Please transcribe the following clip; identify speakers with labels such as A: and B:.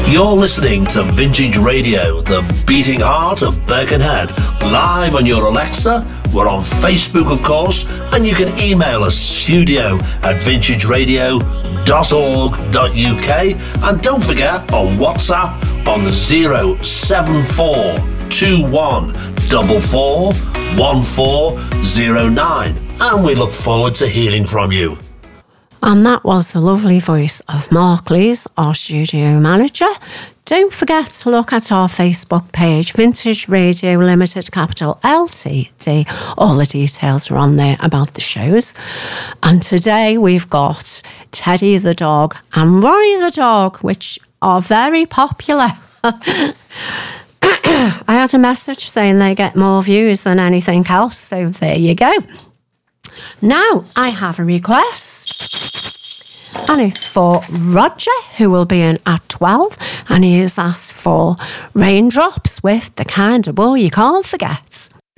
A: You're listening to Vintage Radio, the beating heart of Birkenhead, live on your Alexa. We're on Facebook, of course, and you can email us studio@vintageradio.org.uk, and don't forget on WhatsApp on 07421441409, and we look forward to hearing from you.
B: And that was the lovely voice of Mark Lees, our studio manager. Don't forget to look at our Facebook page, Vintage Radio Limited, capital Ltd. All the details are on there about the shows. And today we've got Teddy the dog and Ronnie the dog, which are very popular. I had a message saying they get more views than anything else, so there you go. Now I have a request. And it's for Roger, who will be in at 12, and he has asked for Raindrops with The Kind of Wool You Can't Forget.